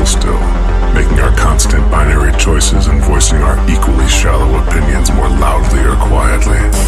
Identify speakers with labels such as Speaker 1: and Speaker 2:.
Speaker 1: impossible still, making our constant binary choices and voicing our equally shallow opinions more loudly or quietly.